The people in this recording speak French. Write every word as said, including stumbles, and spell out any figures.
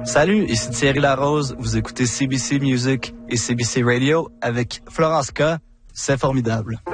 Salut, ici Thierry Larose. Vous écoutez C B C Music et C B C Radio avec Florence K. C'est formidable.